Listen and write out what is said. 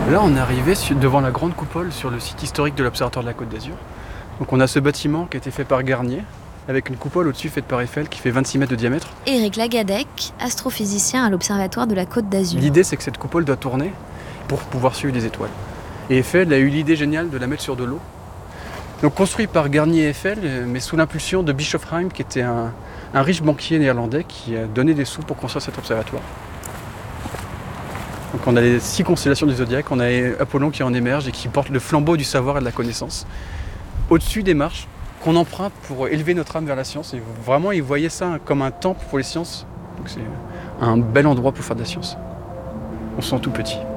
Là, on est arrivé devant la grande coupole sur le site historique de l'Observatoire de la Côte d'Azur. Donc on a ce bâtiment qui a été fait par Garnier, avec une coupole au-dessus faite par Eiffel qui fait 26 mètres de diamètre. Éric Lagadec, astrophysicien à l'Observatoire de la Côte d'Azur. L'idée, c'est que cette coupole doit tourner pour pouvoir suivre les étoiles. Et Eiffel a eu l'idée géniale de la mettre sur de l'eau. Donc construit par Garnier et Eiffel, mais sous l'impulsion de Bischoffsheim, qui était un riche banquier néerlandais qui a donné des sous pour construire cet observatoire. Donc on a les 6 constellations du zodiaque, on a Apollon qui en émerge et qui porte le flambeau du savoir et de la connaissance. Au-dessus des marches qu'on emprunte pour élever notre âme vers la science. Et vraiment, ils voyaient ça comme un temple pour les sciences. Donc c'est un bel endroit pour faire de la science. On se sent tout petit.